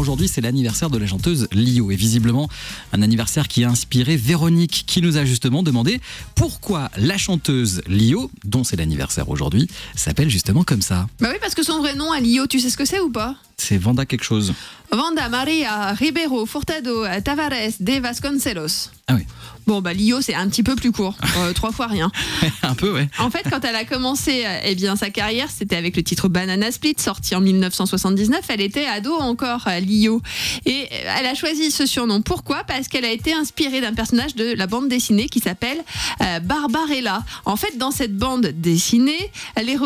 aujourd'hui, c'est l'anniversaire de la chanteuse Lio. Et visiblement, un anniversaire qui a inspiré Véronique, qui nous a justement demandé pourquoi la chanteuse Lio, dont c'est l'anniversaire aujourd'hui, s'appelle justement comme ça. Bah oui, parce que son vrai nom à Lio, tu sais ce que c'est ou pas ? C'est Vanda quelque chose. Vanda Maria Ribeiro Furtado Tavares de Vasconcelos. Ah oui. Bon, bah Lio, c'est un petit peu plus court. 3 fois rien. Un peu, ouais. En fait, quand elle a commencé sa carrière, c'était avec le titre Banana Split, sorti en 1979. Elle était ado encore, Lio. Et elle a choisi ce surnom. Pourquoi ? Parce qu'elle a été inspirée d'un personnage de la bande dessinée qui s'appelle Barbarella. En fait, dans cette bande dessinée, l'héroïne